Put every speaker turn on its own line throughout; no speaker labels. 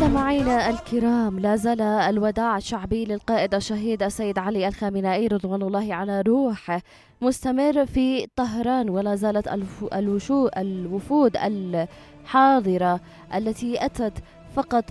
مستمعينا الكرام، لا زال الوداع الشعبي للقائد الشهيد السيد علي الخامنئي رضوان الله على روحه مستمر في طهران، ولا زالت الوفود الحاضرة التي أتت فقط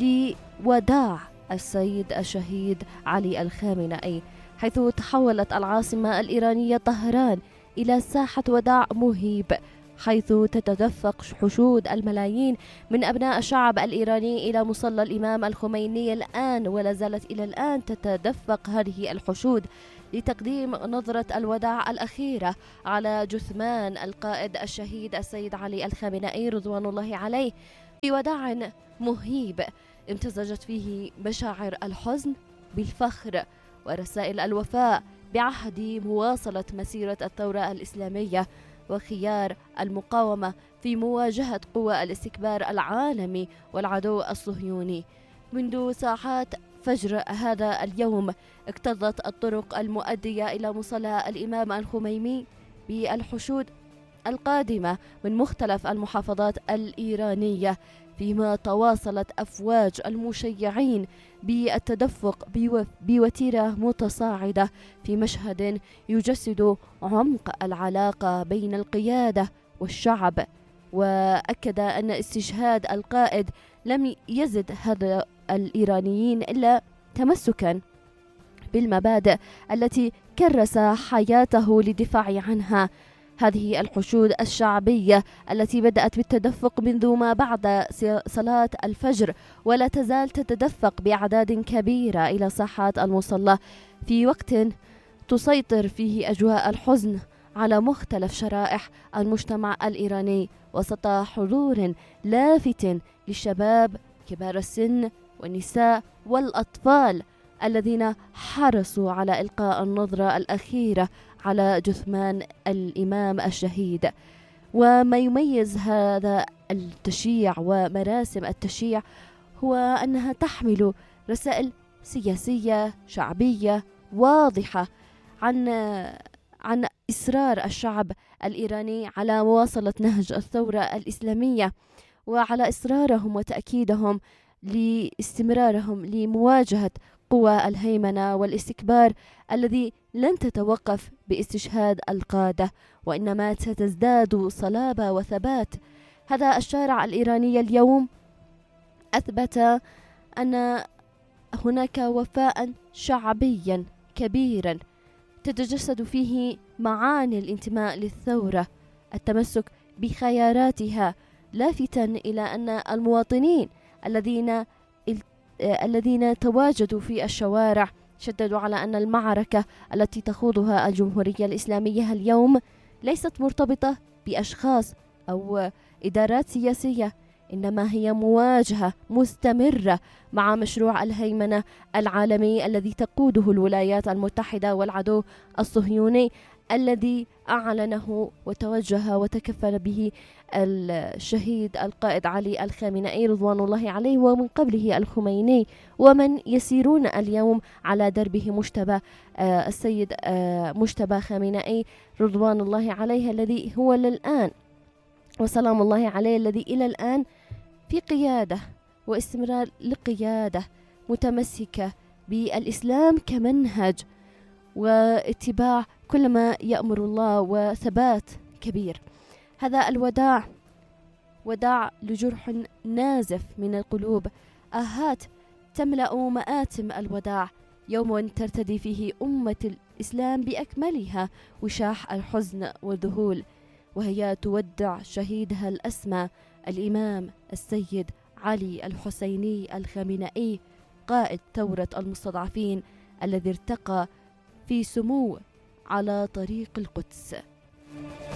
لوداع السيد الشهيد علي الخامنئي، حيث تحولت العاصمة الإيرانية طهران إلى ساحة وداع مهيب، حيث تتدفق حشود الملايين من أبناء الشعب الإيراني إلى مصلى الإمام الخميني الآن، ولا زالت إلى الآن تتدفق هذه الحشود لتقديم نظرة الوداع الأخيرة على جثمان القائد الشهيد السيد علي الخامنئي رضوان الله عليه، في وداع مهيب امتزجت فيه مشاعر الحزن بالفخر ورسائل الوفاء بعهد مواصلة مسيرة الثورة الإسلامية وخيار المقاومة في مواجهة قوى الاستكبار العالمي والعدو الصهيوني. منذ ساعات فجر هذا اليوم اكتظت الطرق المؤدية إلى مصلى الإمام الخميني بالحشود القادمة من مختلف المحافظات الإيرانية، فيما تواصلت أفواج المشيعين بالتدفق بوتيرة متصاعدة في مشهد يجسد عمق العلاقة بين القيادة والشعب. وأكد أن استشهاد القائد لم يزد هذا الإيرانيين إلا تمسكا بالمبادئ التي كرس حياته للدفاع عنها. هذه الحشود الشعبية التي بدأت بالتدفق منذ ما بعد صلاة الفجر ولا تزال تتدفق بأعداد كبيرة إلى ساحات المصلى في وقت تسيطر فيه أجواء الحزن على مختلف شرائح المجتمع الإيراني، وسط حضور لافت للشباب كبار السن والنساء والأطفال الذين حرصوا على إلقاء النظرة الأخيرة على جثمان الإمام الشهيد. وما يميز هذا التشييع ومراسم التشييع هو أنها تحمل رسائل سياسية شعبية واضحة عن إصرار الشعب الإيراني على مواصلة نهج الثورة الإسلامية، وعلى إصرارهم وتأكيدهم لاستمرارهم لمواجهة قوى الهيمنة والاستكبار الذي لن تتوقف باستشهاد القادة، وإنما ستزداد صلابة وثبات. هذا الشارع الإيراني اليوم أثبت أن هناك وفاء شعبيا كبيرا تتجسد فيه معاني الانتماء للثورة، التمسك بخياراتها، لافتا إلى أن المواطنين الذين تواجدوا في الشوارع شددوا على أن المعركة التي تخوضها الجمهورية الإسلامية اليوم ليست مرتبطة بأشخاص أو إدارات سياسية، إنما هي مواجهة مستمرة مع مشروع الهيمنة العالمي الذي تقوده الولايات المتحدة والعدو الصهيوني الذي أعلنه وتوجه وتكفل به الشهيد القائد علي الخامنئي رضوان الله عليه، ومن قبله الخميني، ومن يسيرون اليوم على دربه مجتبى السيد مجتبى خامنئي رضوان الله عليه، الذي هو للآن وسلام الله عليه الذي إلى الآن في قيادة واستمرار لقيادة متمسكة بالإسلام كمنهج واتباع كل ما يأمر الله وثبات كبير. هذا الوداع وداع لجرح نازف من القلوب، آهات تملأ مآتم الوداع، يوم ترتدي فيه أمة الإسلام بأكملها وشاح الحزن والذهول، وهي تودع شهيدها الأسمى الإمام السيد علي الحسيني الخامنئي قائد ثورة المستضعفين الذي ارتقى في سمو على طريق القدس.